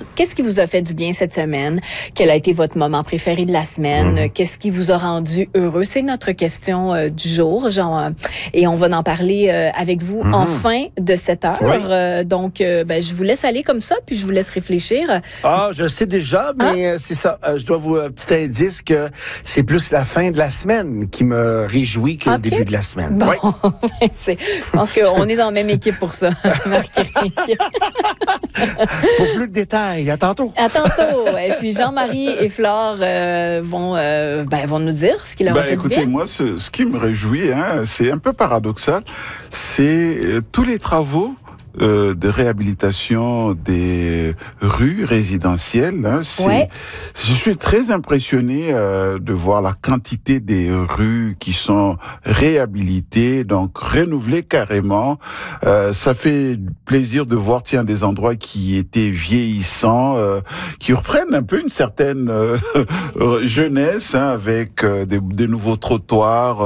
qu'est-ce qui vous a fait du bien cette semaine? Quel a été votre moment préféré de la semaine? Qu'est-ce qui vous a rendu heureux? C'est notre question du jour, et on va en parler avec vous en fin de cette heure. Oui. Donc, je vous laisse aller comme ça, puis je vous laisse réfléchir. Ah, je le sais déjà, mais c'est ça. Je dois vous un petit indice que c'est plus la fin de la semaine qui me réjouit que le début de la semaine. Bon, Oui. je pense qu'on est dans la même équipe pour ça, Marc-Éric. Pour plus de détails, à tantôt. À tantôt. Et puis Jean-Marie et Flore vont nous dire ce qu'il leur a fait du bien. Écoutez, moi, ce qui me réjouit, c'est un peu paradoxal, c'est tous les travaux de réhabilitation des rues résidentielles. Je suis très impressionné de voir la quantité des rues qui sont réhabilitées, donc renouvelées carrément. Ça fait plaisir de voir des endroits qui étaient vieillissants, qui reprennent un peu une certaine jeunesse, avec des nouveaux trottoirs,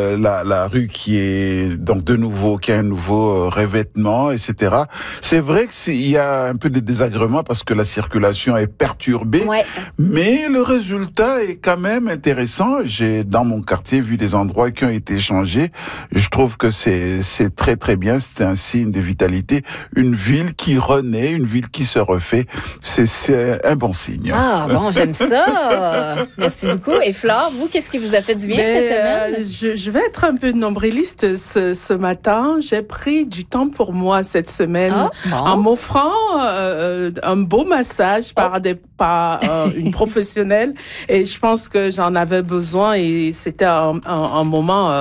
la rue qui est donc qui a un nouveau revêtement, etc. C'est vrai qu'il y a un peu de désagrément parce que la circulation est perturbée, mais le résultat est quand même intéressant. J'ai, dans mon quartier, vu des endroits qui ont été changés. Je trouve que c'est très très bien. C'est un signe de vitalité. Une ville qui renaît, une ville qui se refait. C'est un bon signe. Ah bon, j'aime ça. Merci beaucoup. Et Flore, vous, qu'est-ce qui vous a fait du bien cette semaine? Je vais être un peu nombriliste ce matin. J'ai pris du temps pour moi cette semaine en m'offrant un beau massage par une professionnelle, et je pense que j'en avais besoin, et c'était un moment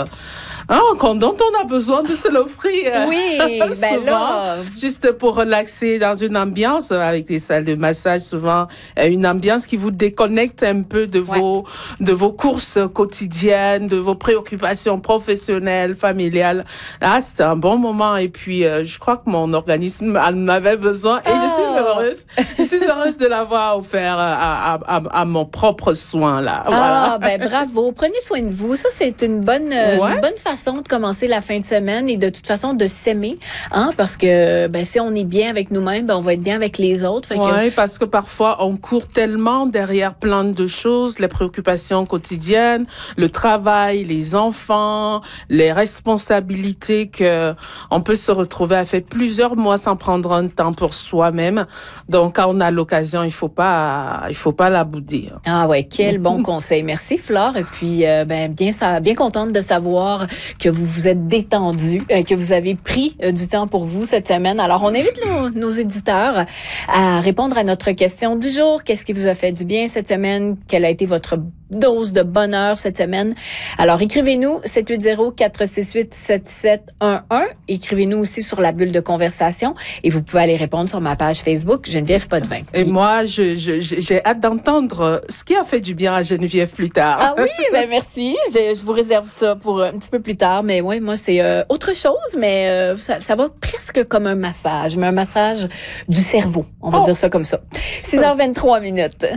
dont on a besoin de se l'offrir. Oui, souvent, juste pour relaxer dans une ambiance avec des salles de massage, souvent une ambiance qui vous déconnecte un peu de vos courses quotidiennes, de vos préoccupations professionnelles, familiales. Là, c'était un bon moment, et puis je crois que mon organisme en avait besoin, et je suis heureuse. Je suis heureuse de l'avoir offert à mon propre soin là. Voilà. Bravo. Prenez soin de vous. Ça, c'est une bonne façon de commencer la fin de semaine, et de toute façon de s'aimer, parce que si on est bien avec nous-mêmes, on va être bien avec les autres. Parce que parfois on court tellement derrière plein de choses, les préoccupations quotidiennes, le travail, les enfants, les responsabilités, que on peut se retrouver à faire plusieurs mois sans prendre un temps pour soi-même. Donc quand on a l'occasion, il faut pas la bouder. Ah ouais, quel bon conseil. Merci Flore. Et puis bien contente de savoir que vous vous êtes détendu, que vous avez pris du temps pour vous cette semaine. Alors on invite nos éditeurs à répondre à notre question du jour. Qu'est-ce qui vous a fait du bien cette semaine? Quelle a été votre dose de bonheur cette semaine? Alors, écrivez-nous 780-468-7711. Écrivez-nous aussi sur la bulle de conversation, et vous pouvez aller répondre sur ma page Facebook Geneviève Potvin. Et moi, j'ai hâte d'entendre ce qui a fait du bien à Geneviève plus tard. Ah oui, merci. Je vous réserve ça pour un petit peu plus tard. Mais ouais, moi, c'est autre chose, mais ça va presque comme un massage, mais un massage du cerveau. On va dire ça comme ça. 6h23 minutes.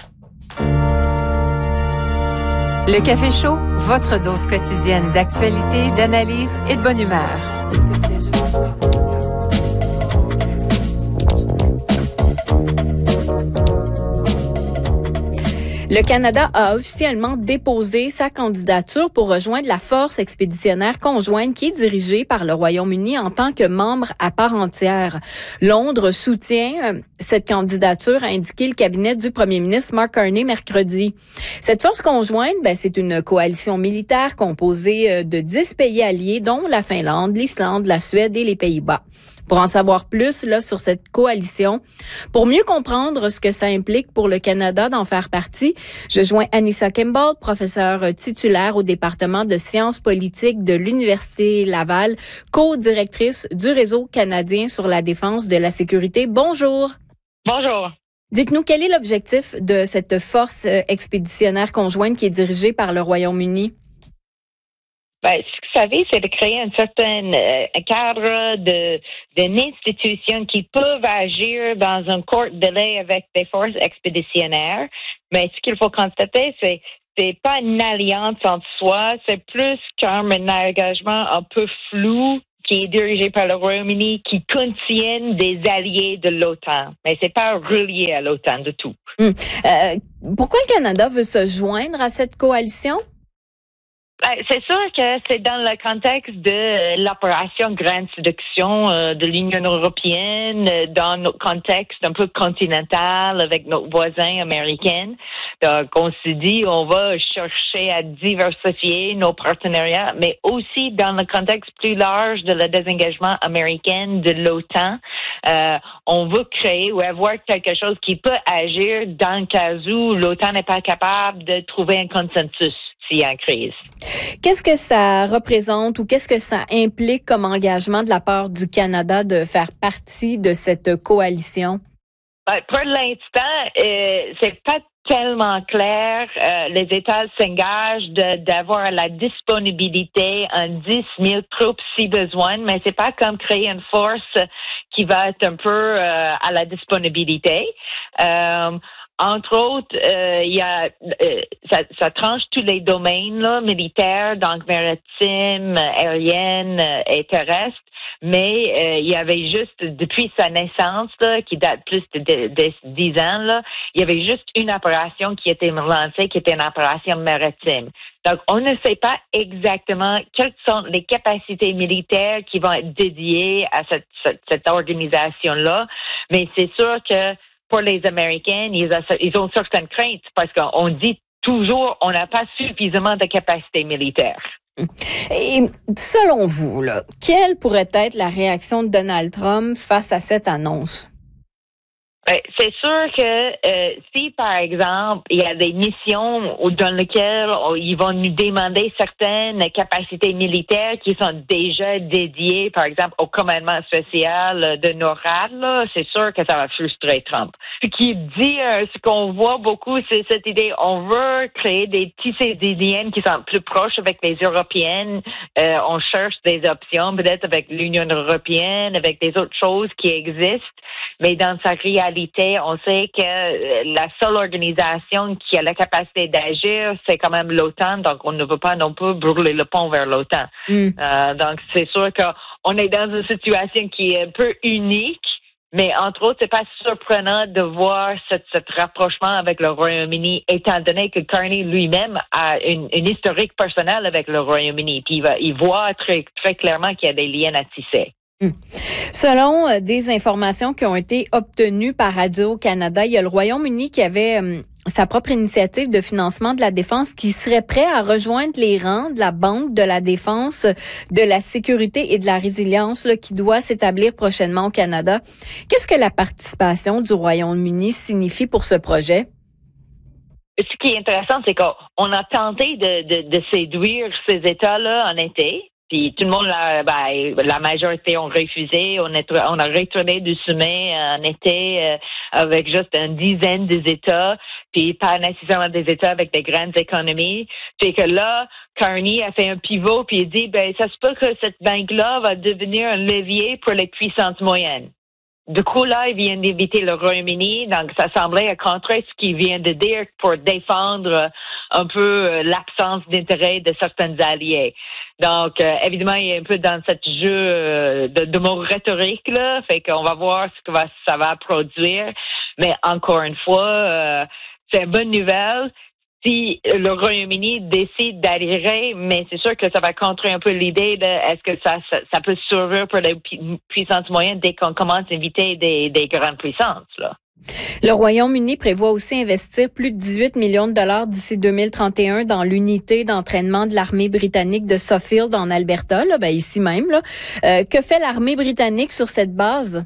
Le Café Chaud, votre dose quotidienne d'actualité, d'analyse et de bonne humeur. Le Canada a officiellement déposé sa candidature pour rejoindre la force expéditionnaire conjointe qui est dirigée par le Royaume-Uni en tant que membre à part entière. Londres soutient cette candidature, a indiqué le cabinet du premier ministre Mark Carney mercredi. Cette force conjointe, c'est une coalition militaire composée de 10 pays alliés, dont la Finlande, l'Islande, la Suède et les Pays-Bas. Pour en savoir plus sur cette coalition, pour mieux comprendre ce que ça implique pour le Canada d'en faire partie, je joins Anissa Kimball, professeure titulaire au département de sciences politiques de l'Université Laval, co-directrice du Réseau canadien sur la défense de la sécurité. Bonjour. Bonjour. Dites-nous, quel est l'objectif de cette force expéditionnaire conjointe qui est dirigée par le Royaume-Uni? Ce que vous savez, c'est de créer un certain cadre d'une institution qui peuvent agir dans un court délai avec des forces expéditionnaires. Mais ce qu'il faut constater, c'est pas une alliance en soi, c'est plus comme un engagement un peu flou qui est dirigé par le Royaume-Uni, qui contiennent des alliés de l'OTAN. Mais c'est pas relié à l'OTAN du tout. Pourquoi le Canada veut se joindre à cette coalition? C'est sûr que c'est dans le contexte de l'opération Grande Séduction de l'Union européenne, dans notre contexte un peu continental avec nos voisins américains. Donc, on s'est dit, on va chercher à diversifier nos partenariats, mais aussi dans le contexte plus large de le désengagement américain de l'OTAN. On veut créer ou avoir quelque chose qui peut agir dans le cas où l'OTAN n'est pas capable de trouver un consensus s'il y a une crise. Qu'est-ce que ça représente ou qu'est-ce que ça implique comme engagement de la part du Canada de faire partie de cette coalition? Pour l'instant, c'est pas tellement clair. Les États s'engagent d'avoir la disponibilité en 10 000 troupes si besoin, mais c'est pas comme créer une force qui va être un peu à la disponibilité. Entre autres, il y a ça tranche tous les domaines là, militaires, donc maritime, aérienne et terrestre. Mais il y avait juste depuis sa naissance là, qui date plus de 10 ans là, il y avait juste une opération qui était lancée, qui était une opération maritime. Donc, on ne sait pas exactement quelles sont les capacités militaires qui vont être dédiées à cette organisation-là, mais c'est sûr que pour les Américains, ils ont certaines craintes parce qu'on dit toujours on n'a pas suffisamment de capacités militaires. Et selon vous, là, quelle pourrait être la réaction de Donald Trump face à cette annonce? C'est sûr que si, par exemple, il y a des missions dans lesquelles ils vont nous demander certaines capacités militaires qui sont déjà dédiées, par exemple, au commandement spécial de NORAD, là, c'est sûr que ça va frustrer Trump. Ce qui dit, ce qu'on voit beaucoup, c'est cette idée, on veut créer des tissés d'IDN qui sont plus proches avec les Européennes. On cherche des options, peut-être avec l'Union européenne, avec des autres choses qui existent, mais dans sa réalité, on sait que la seule organisation qui a la capacité d'agir, c'est quand même l'OTAN. Donc, on ne veut pas non plus brûler le pont vers l'OTAN. Donc, c'est sûr qu'on est dans une situation qui est un peu unique. Mais entre autres, c'est pas surprenant de voir ce rapprochement avec le Royaume-Uni, étant donné que Carney lui-même a une historique personnelle avec le Royaume-Uni. Puis il voit très, très clairement qu'il y a des liens à tisser. Selon des informations qui ont été obtenues par Radio-Canada, il y a le Royaume-Uni qui avait sa propre initiative de financement de la défense qui serait prêt à rejoindre les rangs de la Banque de la défense, de la sécurité et de la résilience là, qui doit s'établir prochainement au Canada. Qu'est-ce que la participation du Royaume-Uni signifie pour ce projet? Ce qui est intéressant, c'est qu'on a tenté de séduire ces États-là en été. Puis tout le monde, la majorité ont refusé. On a retourné du sommet en été avec juste une dizaine des États, puis pas nécessairement des États avec des grandes économies. Puis que là, Carney a fait un pivot, puis il dit, ça se peut que cette banque-là va devenir un levier pour les puissances moyennes. Du coup, là, il vient d'éviter le Royaume-Uni, donc ça semblait à contrer ce qu'il vient de dire pour défendre un peu l'absence d'intérêt de certains alliés. Donc, évidemment, il est un peu dans ce jeu de mots rhétoriques, là, fait qu'on va voir ce que ça va produire. Mais encore une fois, c'est une bonne nouvelle. Si le Royaume-Uni décide d'adhérer, mais c'est sûr que ça va contrer un peu l'idée de est-ce que ça peut survivre pour les puissances moyennes dès qu'on commence à inviter des grandes puissances, là. Le Royaume-Uni prévoit aussi investir plus de 18 millions de dollars d'ici 2031 dans l'unité d'entraînement de l'armée britannique de Suffield en Alberta, là, ici même. Là. Que fait l'armée britannique sur cette base?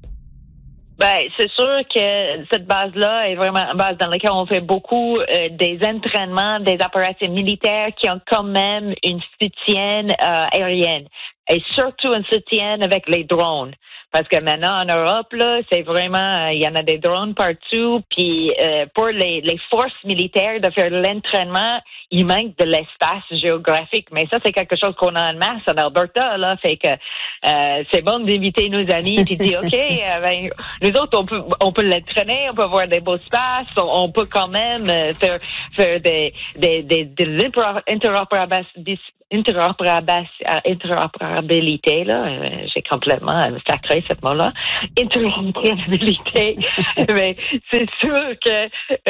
C'est sûr que cette base-là est vraiment une base dans laquelle on fait beaucoup des entraînements, des opérations militaires qui ont quand même une soutien aérienne. Et surtout un soutien avec les drones. Parce que maintenant, en Europe, là, c'est vraiment, il y en a des drones partout. Puis pour les forces militaires de faire l'entraînement, il manque de l'espace géographique. Mais ça, c'est quelque chose qu'on a en masse en Alberta, là. Fait que c'est bon d'inviter nos amis et dire, OK, nous autres, on peut l'entraîner, on peut avoir des beaux espaces, on peut quand même faire des interopérabilité, là, j'ai complètement sacré ce mot-là, interopérabilité, mais c'est sûr que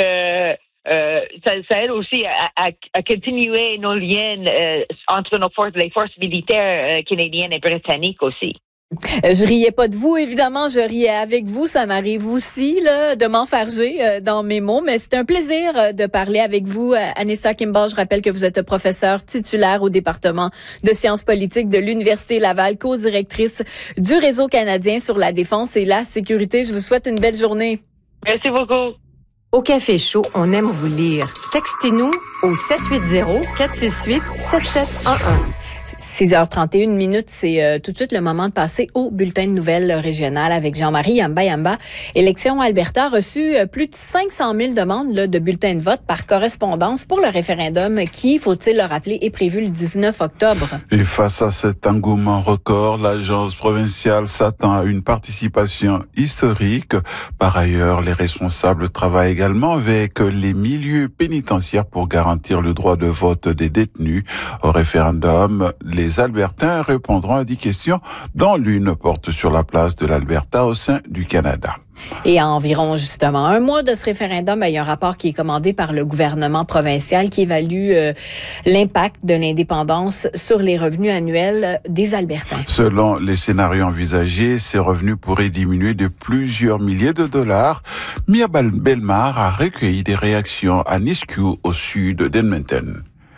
ça aide aussi à continuer nos liens entre les forces militaires canadiennes et britanniques aussi. Je riais pas de vous, évidemment, je riais avec vous. Ça m'arrive aussi là, de m'enfarger dans mes mots, mais c'est un plaisir de parler avec vous. Anissa Kimball, je rappelle que vous êtes professeure titulaire au département de sciences politiques de l'Université Laval, co-directrice du Réseau canadien sur la défense et la sécurité. Je vous souhaite une belle journée. Merci beaucoup. Au Café Chaud, on aime vous lire. Textez-nous au 780-468-7711. 6h31, c'est tout de suite le moment de passer au bulletin de nouvelles régionales avec Jean-Marie Yamba. Élection Alberta a reçu plus de 500 000 demandes de bulletins de vote par correspondance pour le référendum qui, faut-il le rappeler, est prévu le 19 octobre. Et face à cet engouement record, l'agence provinciale s'attend à une participation historique. Par ailleurs, les responsables travaillent également avec les milieux pénitentiaires pour garantir le droit de vote des détenus. Au référendum, les Albertains répondront à 10 questions, dont l'une porte sur la place de l'Alberta au sein du Canada. Et à environ justement un mois de ce référendum, il y a un rapport qui est commandé par le gouvernement provincial qui évalue l'impact de l'indépendance sur les revenus annuels des Albertains. Selon les scénarios envisagés, ces revenus pourraient diminuer de plusieurs milliers de dollars. Mia Belmar a recueilli des réactions à Nisku, au sud d'Edmonton.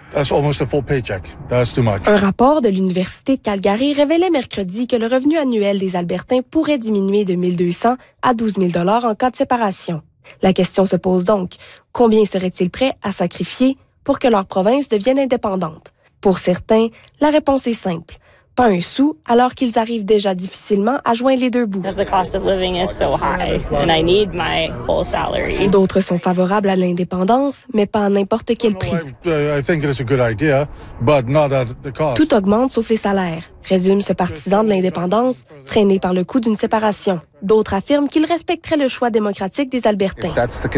Un rapport de l'Université de Calgary révélait mercredi que le revenu annuel des Albertains pourrait diminuer de 1 200 à 12 000 $ en cas de séparation. La question se pose donc, combien seraient-ils prêts à sacrifier pour que leur province devienne indépendante? Pour certains, la réponse est simple. Pas un sou, alors qu'ils arrivent déjà difficilement à joindre les deux bouts. D'autres sont favorables à l'indépendance, mais pas à n'importe quel prix. Tout augmente sauf les salaires, résume ce partisan de l'indépendance, freiné par le coût d'une séparation. D'autres affirment qu'ils respecteraient le choix démocratique des Albertains.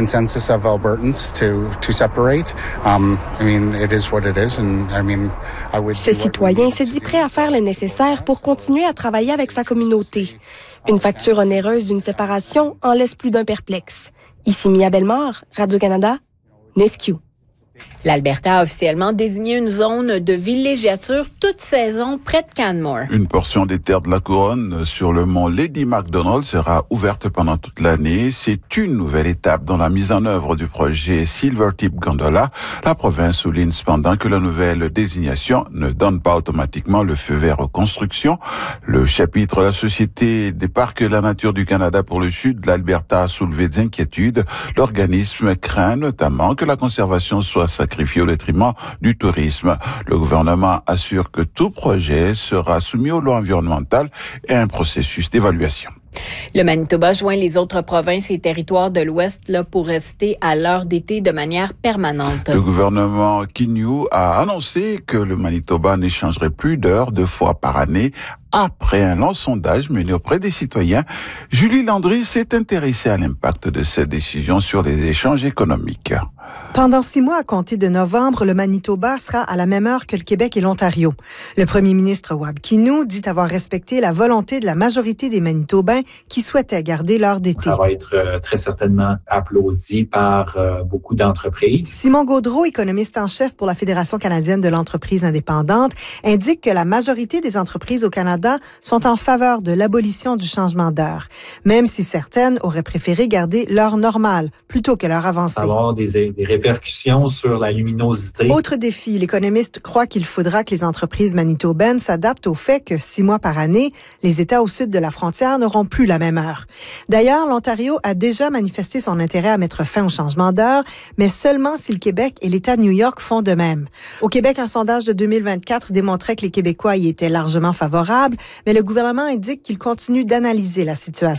Ce citoyen se dit prêt à faire le nécessaire pour continuer à travailler avec sa communauté. Une facture onéreuse d'une séparation en laisse plus d'un perplexe. Ici Mia Bellemare, Radio-Canada, Nisku. L'Alberta a officiellement désigné une zone de villégiature toute saison près de Canmore. Une portion des terres de la couronne sur le mont Lady Macdonald sera ouverte pendant toute l'année. C'est une nouvelle étape dans la mise en œuvre du projet Silvertip Gondola. La province souligne cependant que la nouvelle désignation ne donne pas automatiquement le feu vert aux constructions. Le chapitre de la Société des parcs et la nature du Canada pour le sud de l'Alberta a soulevé des inquiétudes. L'organisme craint notamment que la conservation soit sacrifié au détriment du tourisme. Le gouvernement assure que tout projet sera soumis aux lois environnementales et à un processus d'évaluation. Le Manitoba joint les autres provinces et territoires de l'Ouest pour rester à l'heure d'été de manière permanente. Le gouvernement Kinyu a annoncé que le Manitoba n'échangerait plus d'heures 2 fois par année. Après un long sondage mené auprès des citoyens, Julie Landry s'est intéressée à l'impact de cette décision sur les échanges économiques. Pendant 6 mois à compter de novembre, le Manitoba sera à la même heure que le Québec et l'Ontario. Le premier ministre Wab Kinew dit avoir respecté la volonté de la majorité des Manitobains qui souhaitaient garder l'heure d'été. Ça va être très certainement applaudi par beaucoup d'entreprises. Simon Gaudreault, économiste en chef pour la Fédération canadienne de l'entreprise indépendante, indique que la majorité des entreprises au Canada sont en faveur de l'abolition du changement d'heure, même si certaines auraient préféré garder l'heure normale plutôt que l'heure avancée. Avoir des répercussions sur la luminosité. Autre défi, l'économiste croit qu'il faudra que les entreprises manitobaines s'adaptent au fait que 6 mois par année, les États au sud de la frontière n'auront plus la même heure. D'ailleurs, l'Ontario a déjà manifesté son intérêt à mettre fin au changement d'heure, mais seulement si le Québec et l'État de New York font de même. Au Québec, un sondage de 2024 démontrait que les Québécois y étaient largement favorables, mais le gouvernement indique qu'il continue d'analyser la situation.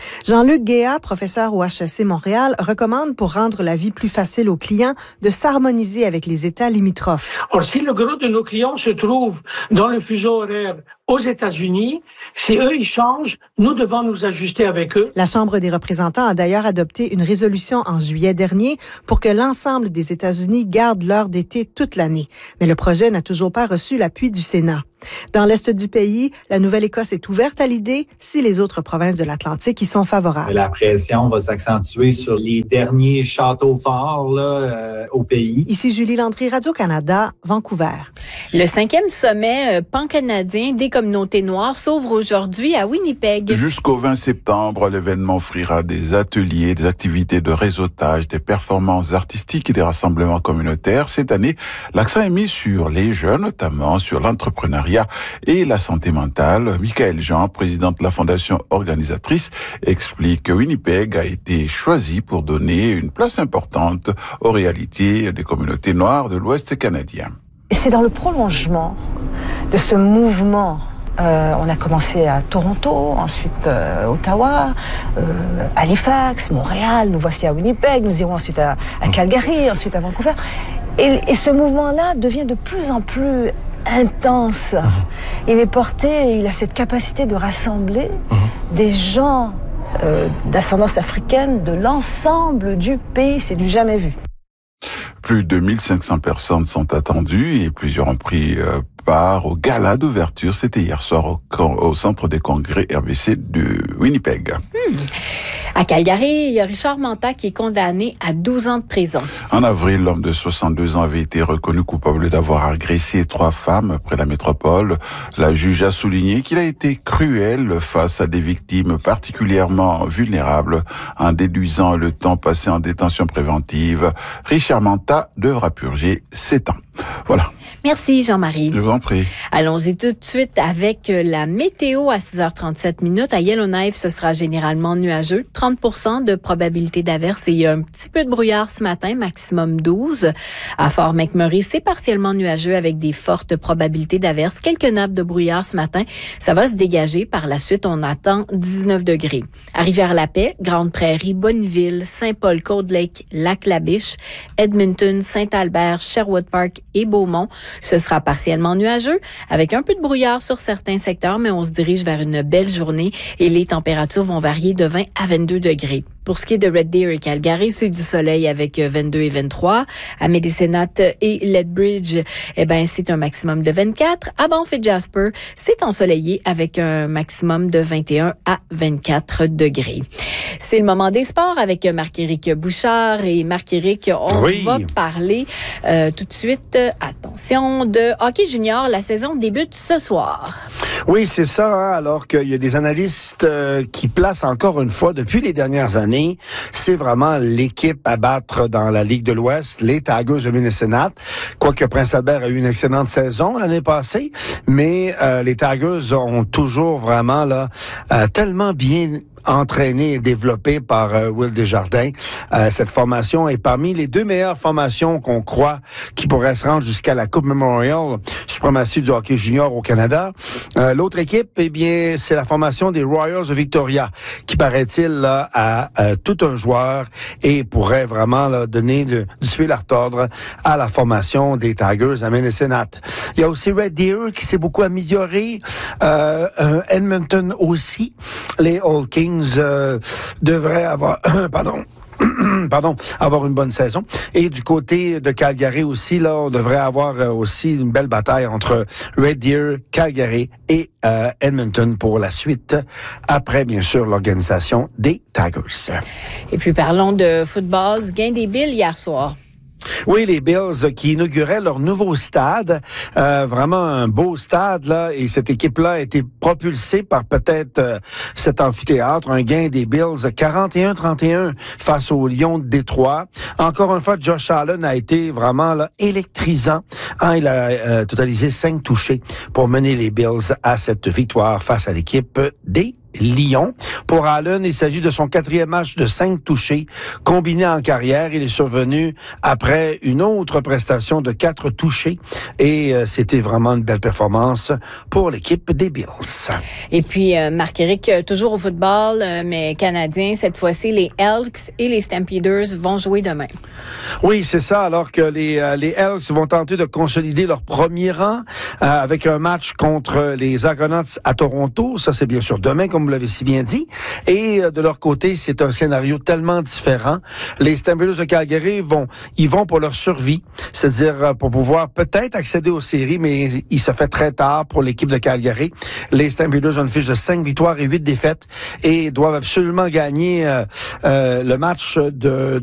Jean-Luc Guéa, professeur au HEC Montréal, recommande pour rendre la vie plus facile aux clients de s'harmoniser avec les États limitrophes. Or, si le gros de nos clients se trouve dans le fuseau horaire aux États-Unis, si eux, ils changent, nous devons nous ajuster avec eux. La Chambre des représentants a d'ailleurs adopté une résolution en juillet dernier pour que l'ensemble des États-Unis gardent l'heure d'été toute l'année. Mais le projet n'a toujours pas reçu l'appui du Sénat. Dans l'est du pays, la Nouvelle-Écosse est ouverte à l'idée si les autres provinces de l'Atlantique y sont favorables. La pression va s'accentuer sur les derniers châteaux forts au pays. Ici Julie Landry, Radio-Canada, Vancouver. Le 5e sommet pan-canadien des communautés noires s'ouvre aujourd'hui à Winnipeg. Jusqu'au 20 septembre, l'événement offrira des ateliers, des activités de réseautage, des performances artistiques et des rassemblements communautaires. Cette année, l'accent est mis sur les jeunes, notamment sur l'entrepreneuriat et la santé mentale. Michael Jean, président de la fondation organisatrice, explique que Winnipeg a été choisi pour donner une place importante aux réalités des communautés noires de l'Ouest canadien. C'est dans le prolongement de ce mouvement. On a commencé à Toronto, ensuite Ottawa, Halifax, Montréal, nous voici à Winnipeg, nous irons ensuite à Calgary, ensuite à Vancouver. Et ce mouvement-là devient de plus en plus intense. Il est porté, il a cette capacité de rassembler des gens d'ascendance africaine de l'ensemble du pays. C'est du jamais vu. Plus de 1500 personnes sont attendues et plusieurs ont pris part au gala d'ouverture. C'était hier soir au centre des congrès RBC de Winnipeg. À Calgary, il y a Richard Manta qui est condamné à 12 ans de prison. En avril, l'homme de 62 ans avait été reconnu coupable d'avoir agressé 3 femmes près de la métropole. La juge a souligné qu'il a été cruel face à des victimes particulièrement vulnérables en déduisant le temps passé en détention préventive. Richard Manta devra purger 7 ans. Voilà. Merci Jean-Marie. Je vous en prie. Allons-y tout de suite avec la météo à 6h37. À Yellowknife, ce sera généralement nuageux. 30% de probabilité d'averse et il y a un petit peu de brouillard ce matin, maximum 12. À Fort McMurray, c'est partiellement nuageux avec des fortes probabilités d'averse. Quelques nappes de brouillard ce matin. Ça va se dégager. Par la suite, on attend 19 degrés. À Rivière-la-Paix, Grande Prairie, Bonneville, Saint-Paul, Cold Lake, Lac-La-Biche, Edmonton, Saint-Albert, Sherwood Park et Beaumont. Ce sera partiellement nuageux avec un peu de brouillard sur certains secteurs, mais on se dirige vers une belle journée et les températures vont varier de 20 à 22 degrés. Pour ce qui est de Red Deer et Calgary, c'est du soleil avec 22 et 23. À Medicine Hat et Lethbridge, c'est un maximum de 24. À Banff et Jasper, c'est ensoleillé avec un maximum de 21 à 24 degrés. C'est le moment des sports avec Marc-Éric Bouchard. Et Marc-Éric, on va parler tout de suite, attention, de hockey junior. La saison débute ce soir. Oui, c'est ça. Alors qu'il y a des analystes qui placent encore une fois, depuis les dernières années, c'est vraiment l'équipe à battre dans la Ligue de l'Ouest, les Tigers de Minnesota. Quoique Prince Albert a eu une excellente saison l'année passée, mais les Tigers ont toujours vraiment tellement bien entraîné et développé par Will Desjardins. Cette formation est parmi les 2 meilleures formations qu'on croit qui pourraient se rendre jusqu'à la Coupe Memorial, suprématie du hockey junior au Canada. L'autre équipe, c'est la formation des Royals de Victoria, qui paraît-il a tout un joueur et pourrait vraiment donner du fil à retordre à la formation des Tigers à Minnesota. Il y a aussi Red Deer qui s'est beaucoup amélioré, Edmonton aussi, les Old Kings devraient avoir avoir une bonne saison. Et du côté de Calgary aussi, on devrait avoir aussi une belle bataille entre Red Deer, Calgary et Edmonton pour la suite, après, bien sûr, l'organisation des Tigers. Et puis, parlons de football. Gain des Bills hier soir. Oui, les Bills qui inauguraient leur nouveau stade, vraiment un beau stade là, et cette équipe-là a été propulsée par peut-être cet amphithéâtre, un gain des Bills 41-31 face aux Lions de Détroit. Encore une fois, Josh Allen a été vraiment électrisant. Il a totalisé 5 touchés pour mener les Bills à cette victoire face à l'équipe des Lyon. Pour Allen, il s'agit de son 4e match de 5 touchés combinés en carrière. Il est survenu après une autre prestation de 4 touchés et c'était vraiment une belle performance pour l'équipe des Bills. Et puis, Marc-Éric, toujours au football, mais canadien, cette fois-ci, les Elks et les Stampeders vont jouer demain. Oui, c'est ça, alors que les Elks vont tenter de consolider leur premier rang avec un match contre les Argonauts à Toronto. Ça, c'est bien sûr demain, comme vous l'avez si bien dit. Et de leur côté, c'est un scénario tellement différent. Les Stampeders de Calgary ils vont pour leur survie, c'est-à-dire pour pouvoir peut-être accéder aux séries, mais il se fait très tard pour l'équipe de Calgary. Les Stampeders ont une fiche de 5 victoires et 8 défaites et doivent absolument gagner le match de